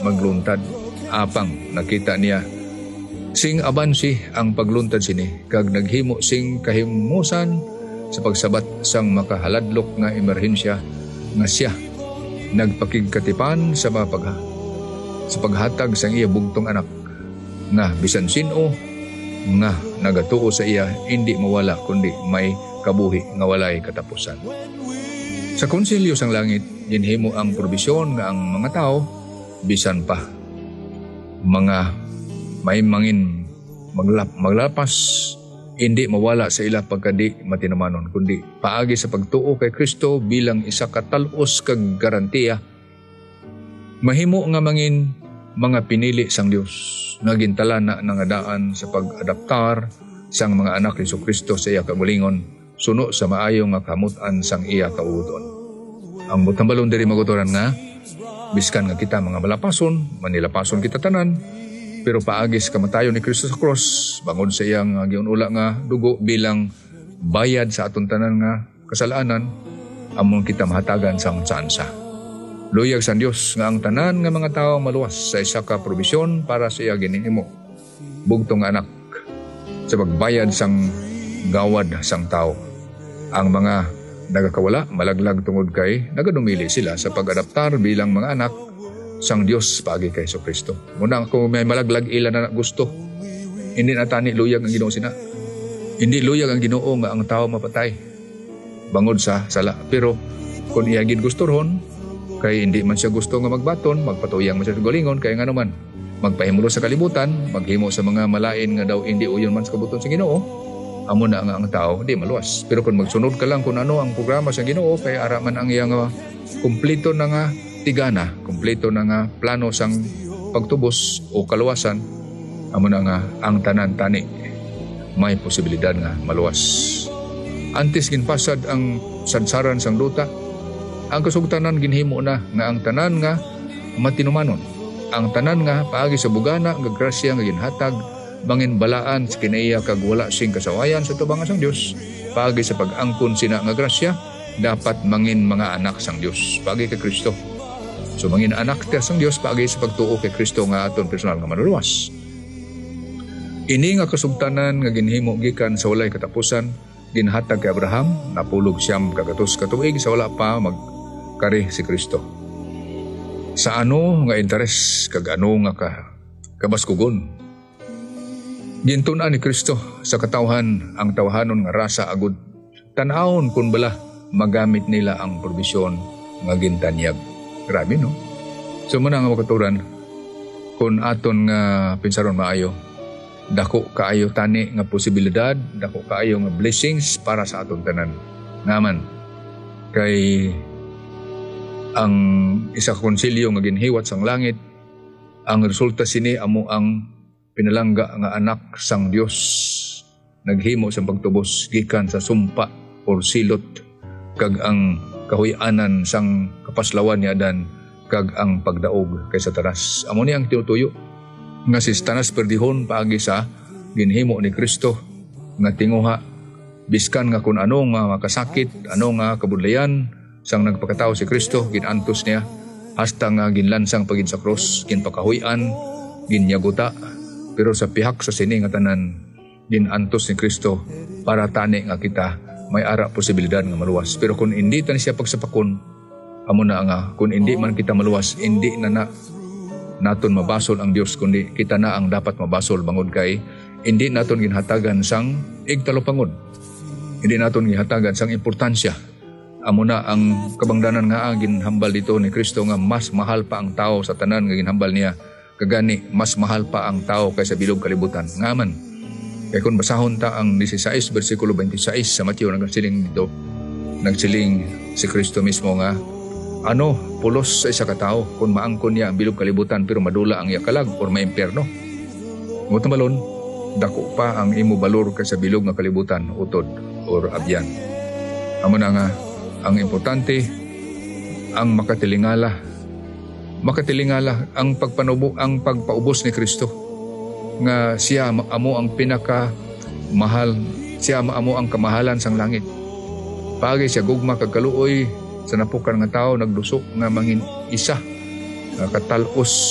magluntad apang nakita niya sing abansi ang pagluntad sini kag naghimo sing kahimusan sa pagsabat sang makahaladlok nga emerhensya nga siya nagpakigkatipan sa sa paghatag sang iya bugtong anak nga bisan sino nga nagatuo sa iya hindi mawala kundi may kabuhi nga walay katapusan. Sa konsilyo sang langit ginhimo ang probisyon nga ang mga tao bisan pa mga may mangin maglapas hindi mawala sa ila pagkadi matinamanon kundi paagi sa pagtuo kay Kristo bilang isa ka talos kag garantiya mahimo nga mangin mga pinili sang Dios nga gintalana nga daan sa pag-adaptar sang mga anak ni Kristo sa iya kagulingon suno sa maayo nga kamutan sang iya kauton. Ang butambalon diri maguturan nga biskan nga kita mga malapason manilapason kita tanan pero paagis kamatayon ni Kristo sa cross bangod sa iyang giunula nga dugo bilang bayad sa aton tanan nga kasalanan amon kita mahatagan sang tsansa. Luyag sa Dios nga ang tanan nga mga tawo maluwas sa isa ka probisyon para sa iya ginhimo bugtong anak sa pagbayad sang gawad sang tawo. Ang mga nagakawala malaglag tungod kay nagadumili sila sa pag-adaptar bilang mga anak sang Dios paagi kay Kristo. Muna kung may malaglag ila na gusto, hindi na tani luyag ang Ginoo sina. Hindi luyag ang Ginoo nga ang tao mapatay bangod sa sala. Pero kung iya gid gusto ron, kay hindi man siya gusto nga magbaton, magpatuyang man siya sa galingon, kaya nga naman magpahimulo sa kalibutan, maghimo sa mga malain nga daw hindi uyon man sa kabuton sa Ginoo, amo na nga ang tao, hindi maluwas. Pero kung magsunod ka lang kung ano ang programa sa Ginoo, kay araman ang iyang kumplito na nga tigana, kumpleto na nga plano sang pagtubos o kaluwasan, amo na nga ang tanan tani may posibilidad nga maluwas. Antes ginpasad ang sadsaran sang duta, ang kasugtanan ginhimo na nga ang tanan nga matinumanon, ang tanan nga paagi sa bugana nga grasya nga ginhatag bangin balaan sa kinaiya kag wala sing kasawayan sa tubangan sang Dios paagi sa pag-angkon sina nga grasya dapat mangin mga anak sang Dios paagi kay Kristo. So mangin anak ta sang Dios paagi sa pagtuo kay Kristo nga aton personal nga manuluwas. Ini nga kasugtanan nga ginhimo gikan sa walay katapusan ginhatag kay Abraham napulog siyam kagatos ka tuig sa wala pa magkari si Kristo. Sa ano nga interes kag ano nga kabaskugon gintunan ni Kristo sa katawhan ang tawhanon nga rasa agud tan-awon kun bala magamit nila ang probisyon nga gintanyag. Grabe no? So muna nga makaturan kung aton nga pinsaron maayo dako kaayo tani nga posibilidad, dako kaayo nga blessings para sa aton tanan. Ngaman kay ang isa ka konsilyo nga ginhiwat sang langit ang resulta sini amo ang pinalangga nga anak sang Dios naghimo sa pagtubos gikan sa sumpa or silot kag ang kahuy-anan sang kapaslawan ni Adan kag ang pagdaog kay Satanas. Amo ni ang tinutuyo nga si Satanas perdihon paagi sa ginhimo ni Kristo nga tinguha biskan nga kun ano nga makasakit, ano nga kabudlayan sang nagpakatao si Kristo ginantos niya hasta nga ginlansang pagin sa cross, ginpakahuy-an, ginyaguta. Pero sa pihak sa sini nga tanan ginantos ni Kristo para tani nga kita may ara posibilidad nga maluwas. Pero kung hindi tan siya pagsapakon, amo na nga kung hindi man kita maluwas, hindi na naton mabasol ang Dios kundi kita na ang dapat mabasol bangod kay hindi naton ginhatagan sang igtalopangod. Hindi naton ginhatagan sang importansya. Amo na ang kabangdanan nga ginhambal dito ni Kristo nga mas mahal pa ang tao sa tanan nga ginhambal niya. Kagani mas mahal pa ang tao kaysa bilog kalibutan. Ngaman kaya kung basahon ta ang 16 versikulo 26 sa Mateo nagsiling dito, nagsiling si Kristo mismo nga pulos sa isa ka tao kung maangkon niya ang bilog kalibutan pero madula ang yakalag or maimpyerno. Ngunit malon dako pa ang imo balor kaysa bilog nga kalibutan utod or abyan. Amo na nga ang importante ang makatilingala ang ang pagpaubos ni Kristo nga siya amo ang pinaka mahal, siya amo ang kamahalan sang langit. Pagi siya gugma kag kaluoy sa napukan nga tao naglusok nga mangin isa katalos